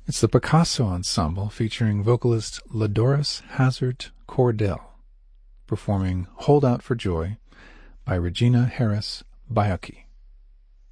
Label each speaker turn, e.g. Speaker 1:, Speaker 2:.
Speaker 1: It's the Picasso Ensemble featuring vocalist Ladoris Hazard Cordell performing Hold Out for Joy by Regina Harris Baiocchi.